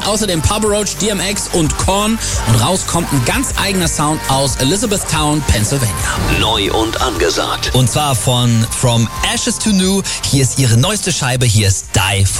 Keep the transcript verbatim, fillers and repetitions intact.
außerdem Papa Roach, D M X und Korn. Und raus kommt ein ganz eigener Sound aus Elizabethtown, Pennsylvania. Neu und angesagt. Und zwar von From Ashes to New. Hier ist ihre neueste Scheibe. Hier ist Die For